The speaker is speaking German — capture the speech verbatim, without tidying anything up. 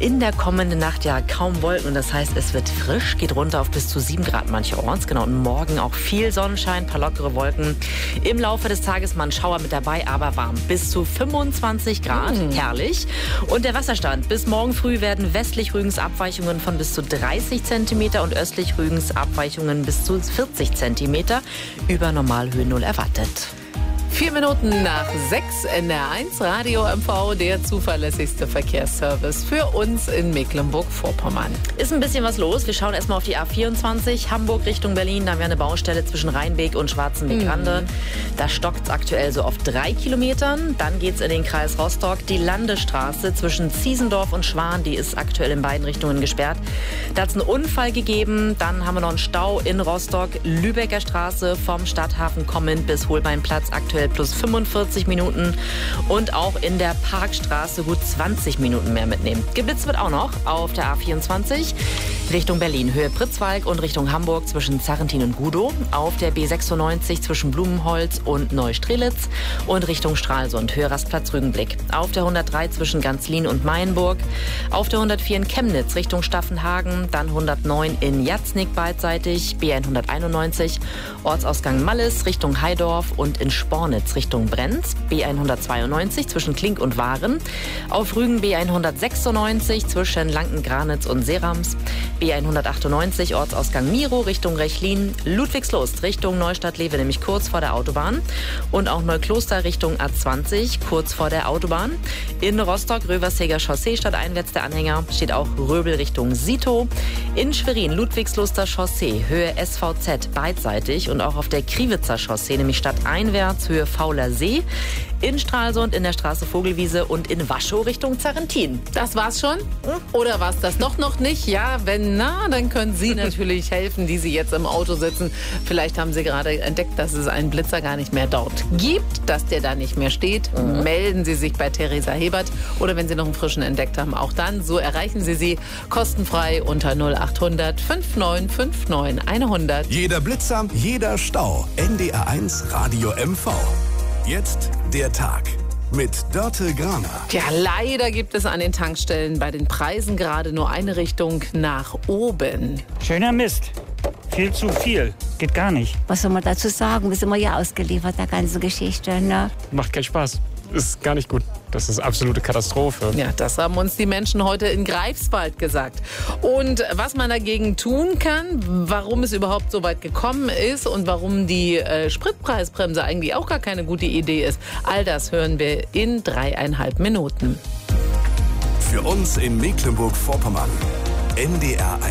In der kommenden Nacht ja kaum Wolken. Das heißt, es wird frisch, geht runter auf bis zu sieben Grad mancherorts. Genau, und morgen auch viel Sonnenschein, paar lockere Wolken. Im Laufe des Tages mal ein Schauer mit dabei, aber warm. Bis zu fünfundzwanzig Grad, mm. herrlich. Und der Wasserstand. Bis morgen früh werden westlich Rügens Abweichungen von bis zu dreißig Zentimeter und östlich Rügens Abweichungen bis zu vierzig Zentimeter über Normalhöhe Null erwartet. Vier Minuten nach sechs, N R eins Radio M V, der zuverlässigste Verkehrsservice für uns in Mecklenburg-Vorpommern. Ist ein bisschen was los. Wir schauen erstmal auf die A vierundzwanzig, Hamburg Richtung Berlin. Da haben wir eine Baustelle zwischen Rheinbeek und Schwarzenbeek-Rande. Mhm. Da stockt es aktuell so auf drei Kilometern. Dann geht es in den Kreis Rostock. Die Landesstraße zwischen Ziesendorf und Schwan, die ist aktuell in beiden Richtungen gesperrt. Da hat es einen Unfall gegeben. Dann haben wir noch einen Stau in Rostock. Lübecker Straße vom Stadthafen kommend bis Holbeinplatz aktuell plus fünfundvierzig Minuten und auch in der Parkstraße gut zwanzig Minuten mehr mitnehmen. Geblitzt wird auch noch auf der A vierundzwanzig Richtung Berlin, Höhe Pritzwalk und Richtung Hamburg zwischen Zarrentin und Gudow, auf der B sechsundneunzig zwischen Blumenholz und Neustrelitz und Richtung Stralsund, Höhe Rastplatz Rügenblick, auf der hundertdrei zwischen Ganzlin und Mayenburg, auf der hundertvier in Chemnitz Richtung Staffenhagen, dann hundertneun in Jatznig beidseitig, B hunderteinundneunzig Ortsausgang Malles Richtung Heidorf und in Spornitz Richtung Brenz, B hundertzweiundneunzig zwischen Klink und Waren, auf Rügen B hundertsechsundneunzig zwischen Lanken-Granitz und Serams, B hundertachtundneunzig Ortsausgang Miro Richtung Rechlin, Ludwigslust Richtung Neustadt-Lewe, nämlich kurz vor der Autobahn, und auch Neukloster Richtung A zwanzig, kurz vor der Autobahn. In Rostock Röverseger Chaussee stadteinwärts der Anhänger, steht auch Röbel Richtung Sito. In Schwerin Ludwigsluster Chaussee, Höhe S V Z beidseitig und auch auf der Kriwitzer Chaussee, nämlich stadteinwärts, Höhe Fauler See, in Stralsund in der Straße Vogelwiese und in Waschow Richtung Zarrentin. Das war's schon? Oder war's das doch noch nicht? Ja, wenn na, dann können Sie natürlich helfen, die Sie jetzt im Auto sitzen. Vielleicht haben Sie gerade entdeckt, dass es einen Blitzer gar nicht mehr dort gibt, dass der da nicht mehr steht. Mhm. Melden Sie sich bei Theresa Hebert oder wenn Sie noch einen frischen entdeckt haben, auch dann. So erreichen Sie sie kostenfrei unter null achthundert fünfundneunzig neunundfünfzig hundert. Jeder Blitzer, jeder Stau. N D R eins Radio M V. Jetzt der Tag mit Dörte Graner. Ja, leider gibt es an den Tankstellen bei den Preisen gerade nur eine Richtung nach oben. Schöner Mist. Viel zu viel. Geht gar nicht. Was soll man dazu sagen? Wir sind immer ja ausgeliefert, der ganzen Geschichte. Ne? Macht keinen Spaß. Ist gar nicht gut. Das ist absolute Katastrophe. Ja, das haben uns die Menschen heute in Greifswald gesagt. Und was man dagegen tun kann, warum es überhaupt so weit gekommen ist und warum die äh, Spritpreisbremse eigentlich auch gar keine gute Idee ist, all das hören wir in dreieinhalb Minuten. Für uns in Mecklenburg-Vorpommern, N D R eins.